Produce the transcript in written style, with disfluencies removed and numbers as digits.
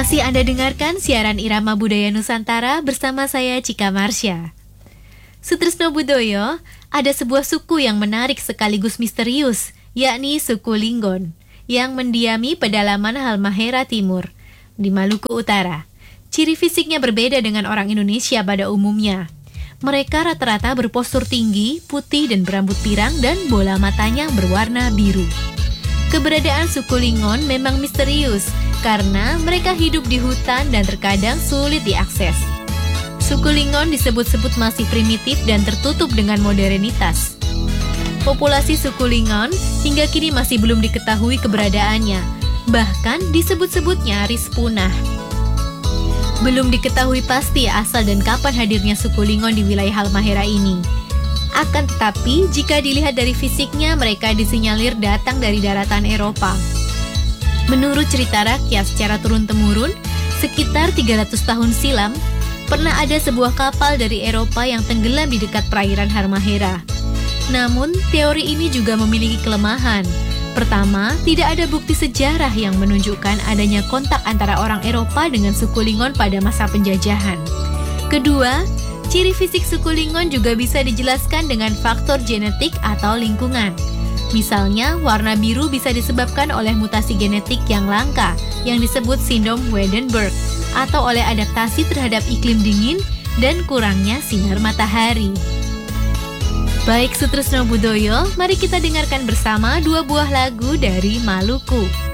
Masih Anda dengarkan siaran Irama Budaya Nusantara bersama saya Cika Marsha. Sutrisno Budoyo, ada sebuah suku yang menarik sekaligus misterius, yakni suku Linggon, yang mendiami pedalaman Halmahera Timur, di Maluku Utara. Ciri fisiknya berbeda dengan orang Indonesia pada umumnya. Mereka rata-rata berpostur tinggi, putih dan berambut pirang dan bola matanya berwarna biru. Keberadaan suku Linggon memang misterius, karena mereka hidup di hutan dan terkadang sulit diakses. Suku Linggon disebut-sebut masih primitif dan tertutup dengan modernitas. Populasi suku Linggon hingga kini masih belum diketahui keberadaannya, bahkan disebut-sebut nyaris punah. Belum diketahui pasti asal dan kapan hadirnya suku Linggon di wilayah Halmahera ini. Akan tetapi, jika dilihat dari fisiknya, mereka disinyalir datang dari daratan Eropa. Menurut cerita rakyat secara turun-temurun, sekitar 300 tahun silam, pernah ada sebuah kapal dari Eropa yang tenggelam di dekat perairan Halmahera. Namun, teori ini juga memiliki kelemahan. Pertama, tidak ada bukti sejarah yang menunjukkan adanya kontak antara orang Eropa dengan suku Linggon pada masa penjajahan. Kedua, ciri fisik suku Linggon juga bisa dijelaskan dengan faktor genetik atau lingkungan. Misalnya, warna biru bisa disebabkan oleh mutasi genetik yang langka yang disebut sindrom Waardenburg atau oleh adaptasi terhadap iklim dingin dan kurangnya sinar matahari. Baik Sutrisno Budoyo, mari kita dengarkan bersama dua buah lagu dari Maluku.